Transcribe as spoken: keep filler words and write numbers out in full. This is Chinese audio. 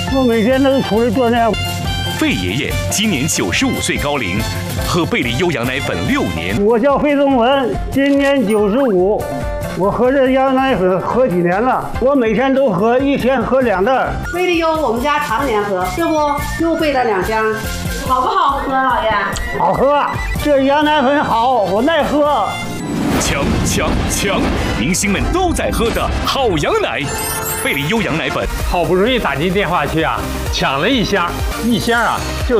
我每天都出来锻炼。 费爷爷今年九十五岁高龄，喝贝利优羊奶粉六年。 我叫费宗文，今年九十五。我喝这羊奶粉喝几年了，我每天都喝，一天喝两袋。 贝利优我们家常年喝，这不又备了两箱，好不好喝，老爷？ 好喝，这羊奶粉好，我耐喝。 强强强！明星们都在喝的好羊奶，贝利优羊奶粉。 好不容易打进电话去啊，抢了一箱，一箱啊就